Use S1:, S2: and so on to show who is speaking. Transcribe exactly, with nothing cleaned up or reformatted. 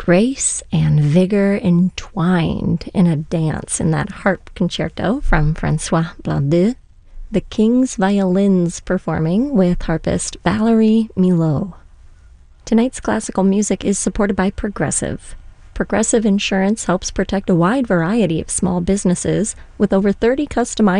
S1: grace and vigor entwined in a dance in that harp concerto from Francois Blandu. The King's Violins performing with harpist Valerie Milot. Tonight's classical music is supported by Progressive. Progressive Insurance helps protect a wide variety of small businesses with over thirty customized